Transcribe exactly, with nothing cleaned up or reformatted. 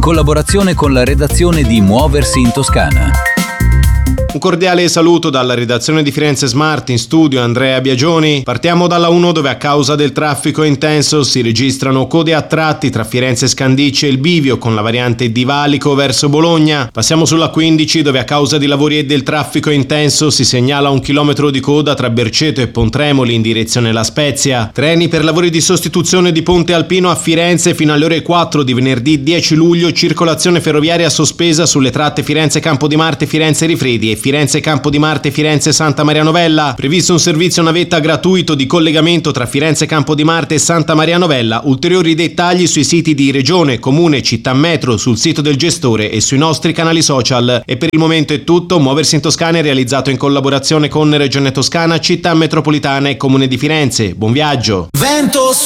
collaborazione con la redazione di Muoversi in Toscana. Un cordiale saluto dalla redazione di Firenze Smart, in studio Andrea Biagioni. Partiamo dalla uno, dove a causa del traffico intenso si registrano code a tratti tra Firenze Scandicci e il bivio con la variante di Valico verso Bologna. Passiamo sulla quindici, dove a causa di lavori e del traffico intenso si segnala un chilometro di coda tra Berceto e Pontremoli in direzione La Spezia. Treni per lavori di sostituzione di Ponte Alpino a Firenze fino alle ore quattro di venerdì dieci luglio, circolazione ferroviaria sospesa sulle tratte Firenze Campo di Marte, Firenze Rifredi e Firenze Campo di Marte, Firenze Santa Maria Novella. Previsto un servizio navetta gratuito di collegamento tra Firenze Campo di Marte e Santa Maria Novella. Ulteriori dettagli sui siti di Regione, Comune, Città Metro, sul sito del gestore e sui nostri canali social. E per il momento è tutto. Muoversi in Toscana è realizzato in collaborazione con Regione Toscana, Città Metropolitana e Comune di Firenze. Buon viaggio! Vento